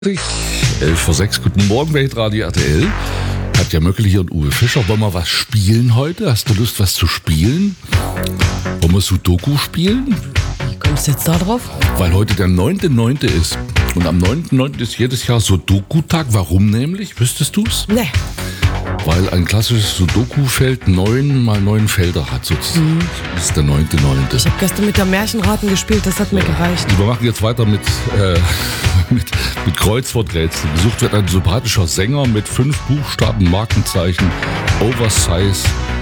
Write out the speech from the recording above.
11:06 Guten Morgen, Weltradio RTL. Katja Möckele hier und Uwe Fischer. Wollen wir was spielen heute? Hast du Lust, was zu spielen? Wollen wir Sudoku spielen? Wie kommst du jetzt da drauf? Weil heute der 9.9. ist. Und am 9.9. ist jedes Jahr Sudoku-Tag. Warum nämlich? Wüsstest du's? Nee. Weil ein klassisches Sudoku-Feld 9 mal 9 Felder hat sozusagen. Das ist der 9.9. Ich habe gestern mit der Märchenraten gespielt, das hat mir gereicht. Wir machen jetzt weiter mit Kreuzworträtseln. Gesucht wird ein sympathischer Sänger mit 5 Buchstaben, Markenzeichen, Oversize